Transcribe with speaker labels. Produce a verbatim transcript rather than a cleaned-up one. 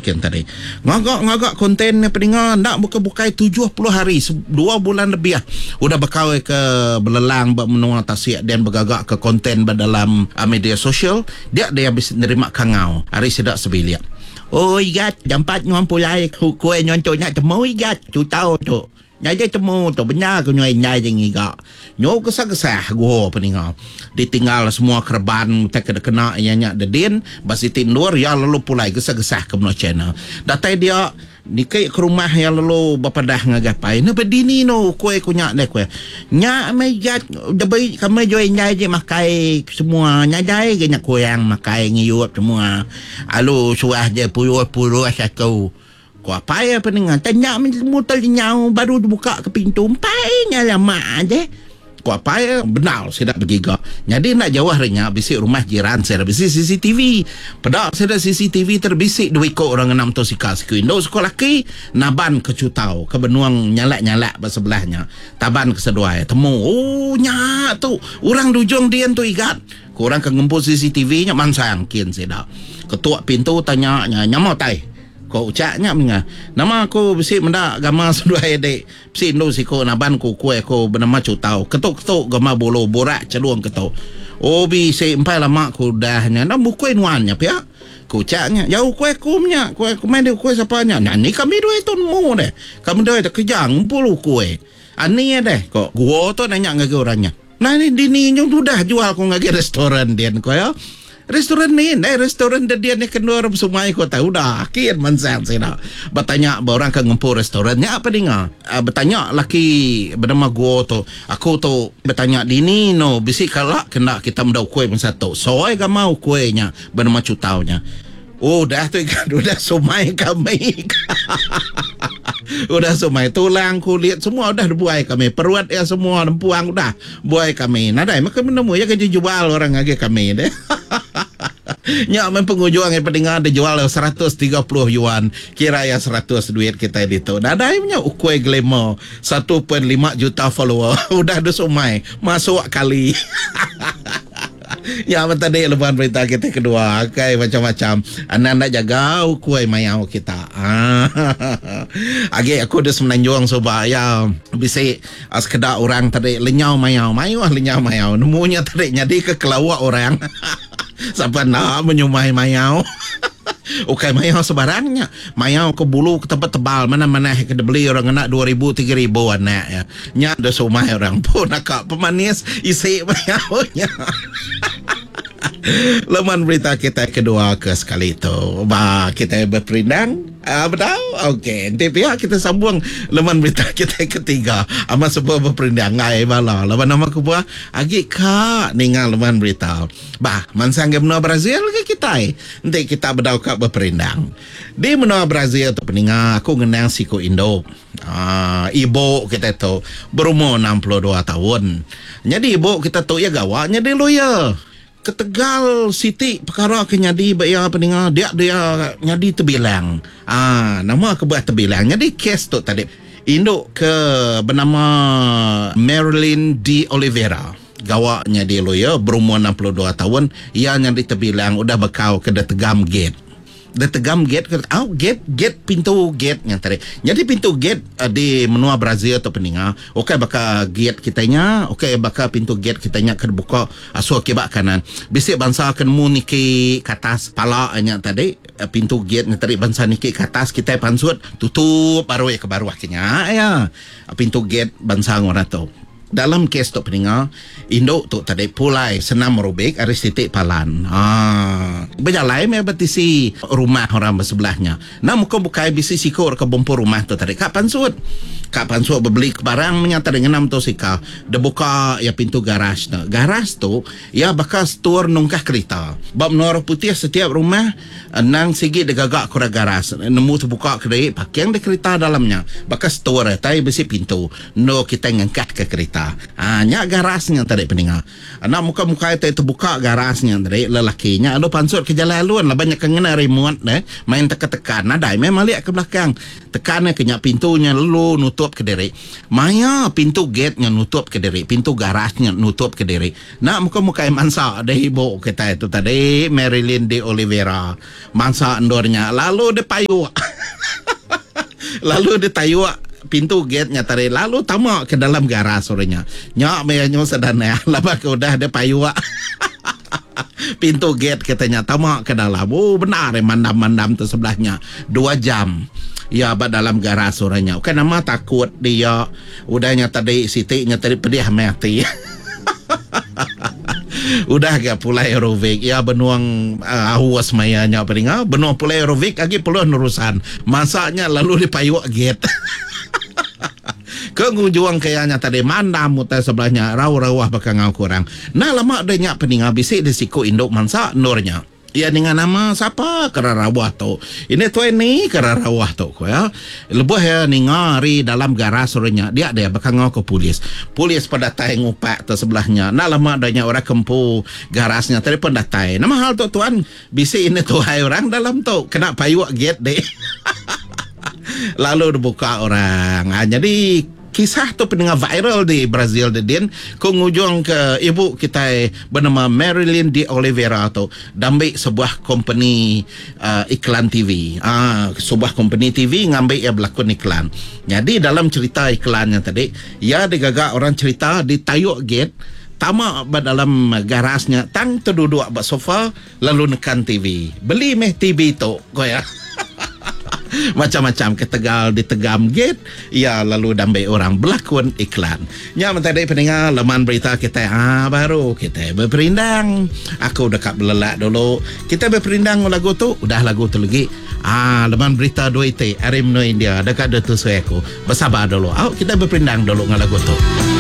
Speaker 1: kian tadi. Ngagak-ngagak konten ni pendengar nak buka-bukai tujuh puluh hari, dua bulan lebih udah berkawai ke belelang menua tasik dan bergagak ke konten dalam uh, media sosial. Dia dia habis nerima kangau. Hari sedak sebilik. Oh igat, jampat nguam pulai kue nyontonya temu igat, tu tahu tu. Nyai temu tu benar ke nyai nyai jeng igat. Nyo kesah-kesah gua peninggal. Ditinggal semua kerban tak kena kena ianya dedin, basi tindur ya lalu pulai kesah-kesah ke menua channel. Datai dia nikai ke rumah yang lalu bapadah ngagapai. Na bedini no kue kunya ne kue. Nya mai gat debai kami join nyai je makai semua. Nyai je nya kue yang makai ngiyup semua. Alu suah je puluh-puluh satu. Kau apa ya pendengar? Tanya mutal nyau baru buka ke pintu. Painya lama aja. Kau apa ya? Benar saya dah bergigak. Jadi nak jawah renya bisik rumah jiran saya bisik C C T V. Pada saya dah C C T V terbisik dua ikut orang enam tu sikas ke Indo sekolah laki naban ke Cutau ke benuang nyalak-nyalak sebelahnya. Taban ke sedua temu. Oh nya tu orang dujung dia tu igat. Kurang ke ngempus C C T V nya man sayang kian saya dah. Ketua pintu tanya nya nyamau tai. Kau ucapnya menga. Nama aku besi mendak gama sedua edek. Besi no siko naban ku kue ko bernama Cutau. Ketuk-ketuk gama bolo borak celuang ketuk. Oh bi se empai lama ku dahnya. Nam kue nuannya pia. Ku ucapnya jauh kue kumnya. Kue ku main dia kue sapanya. Nah ni kami dua itu mu deh. Kami dua itu kejang puluh kue. Ani deh kok gua tu nanya ngage orangnya. Nah ni dini nyong sudah jual ku ngage restoran dia ko ya. Restoran ni, eh restoran dia ni kendor semua ikut tahu dah. Kian mansan saya dah. Bertanya orang ke ngempu restorannya apa dengar? Uh, bertanya laki bernama gua tu. Aku tu bertanya dini no bisi kalak kena kita mendau kue pun satu. Soai gak mau kuenya bernama Cutaunya. Oh dah tu ikan udah sumai kami. Udah sumai tulang kulit semua udah dibuai kami. Perut ya semua nempuang udah buai kami. Nada maka menemu ya kerja jual orang lagi kami deh. Nya men pengunjung yang pendengar dia jual seratus tiga puluh yuan. Kira ya seratus duit kita itu. Nada punya ukue glamour satu koma lima juta follower. Udah ada sumai masuk kali. Ya tadi lebaran berita kita kedua. Okay, macam-macam. Anda nak jaga kuih mayau kita. Ah. Agi aku dah semenanjung sebab ya bisa sekedar orang tadi lenyau mayau. Mayu lah lenyau mayau. Nemunya tadi jadi ke kelawak orang. Sampai nak menyumai mayau. Okey, mayau sebarangnya. Mayau ke bulu ke tempat tebal. Mana-mana yang kena beli orang nak dua ribu, tiga ribu anak ya. Nya dah sumai orang pun nak pemanis isi mayaunya. Leman berita kita kedua ke sekali itu. Bah, kita berperindang. Ah, betul? Okey. Nanti pihak kita sambung leman berita kita ketiga. Ama sebuah berperindang. Ngai bala. Leman nama ku buah. Agi kak ningal leman berita. Bah, mansang ke menua Brazil ke kita. Nanti kita berdau kak berperindang. Di menua Brazil tu peningat. Aku ngenang siku Indo. Ah, ibu kita tu berumur enam puluh dua tahun. Jadi ibu kita tu ya gawaknya dia loyal. Ketegal Siti perkara ke nyadi bayar pendengar dia dia nyadi terbilang. Ah, nama kebuat terbilang. Jadi kes tu tadi induk ke bernama Marilyn D. Oliveira. Gawaknya dia lawyer berumur enam puluh dua tahun. Ia nyadi terbilang udah bekau ke tegam gate. Dia tegam gate ke oh, gate gate pintu gate yang tadi. Jadi pintu gate uh, di menua Brazil tu pendengar. Okey bakal gate kitanya, okey bakal pintu gate kitanya akan buka asuh ke bak kanan. Bisik bangsa akan mu niki ke atas pala nya tadi uh, pintu gate nya tadi bangsa niki ke atas kita pansut tutup baru ya ke baru akhirnya ya. Uh, pintu gate bangsa ngora tu. Dalam kes tu pendengar Indo tu tadi pulai senam merubik aris titik palan. Ah, berjalan me batisi rumah orang bersebelahnya. Nah muka bukai bisi sikur ke bumpur rumah tu tadi kapan sud. Kapan sud beli barang menyata dengan enam tu sika. Dia buka ya pintu garaj tu. Garaj tu ya bakal store nungkah kereta. Bab menara putih setiap rumah nang sigi degagak kura garaj. Nemu tu buka kedai pakaian de kereta dalamnya. Bakal store tai bisi pintu. No kita ngangkat ke kereta. berita. Ah, nya garasnya tadi pendengar. Anak muka-muka itu terbuka garasnya tadi lelakinya ada pansut ke jalan luar lah banyak kena remote eh main teka-tekan nadai memang lihat ke belakang. Tekannya kenyak pintunya lalu nutup ke diri. Maya pintu gate-nya nutup ke diri, pintu garasnya nutup ke diri. Nak muka-muka mansa ada ibu kita itu tadi Marilyn de Oliveira. Mansa endornya lalu dia payu. Lalu dia tayu pintu gate-nya tadi lalu tamak ke dalam garas sorenya. Nyak mayanya sedana laba ke udah ada payu. Pintu gate katanya tamak ke dalam. Oh benar eh mandam-mandam tu sebelahnya dua jam. Ya bad dalam garas sorenya. Kan nama takut dia udahnya tadi sitiknya tadi pedih mati. Udah gak pula aerobik ya benuang uh, awas mayanya peringa benuang pula aerobik lagi perlu nurusan masaknya lalu dipayuk gate. Kengujung kayaknya tadi mana mutai sebelahnya raw-rawah bakal ngau kurang. Nah lama adanya peninga bisik di siku induk mansa nurnya. Ya dengan nama siapa kerarawah tu. Ini tu ini kerarawah tu ya. Lebuh ya ningari dalam garas sorenya. Dia dia bakal ngau ke polis. Polis pada tai ngupak tu sebelahnya. Nah lama adanya orang kempu garasnya tadi pun datai. Nama hal tu tuan bisik ini tu hai orang dalam tu kena payuk gate deh. Lalu dibuka orang. Ha, jadi kisah tu pendengar viral di Brazil din kengujung ke ibu kita bernama Marilyn de Oliveira tu dambil sebuah company uh, iklan T V. Ah, sebuah company T V ngambil ia berlakon iklan. Jadi dalam cerita iklannya tadi, ia digagak orang cerita di tayuk gate tamak dalam garasnya tang terduduk buat sofa lalu nekan T V. Beli meh T V tu kau ya. Macam-macam ketegal ditegam gate ya lalu dambai orang berlakon iklan. Ya mentadai pendengar laman berita kita ah baru kita berperindang. Aku dekat belelak dulu. Kita berperindang lagu tu udah lagu tu lagi. Ah laman berita dua itu Arim no India dekat tu saya aku. Bersabar dulu. Au kita berperindang dulu dengan lagu tu.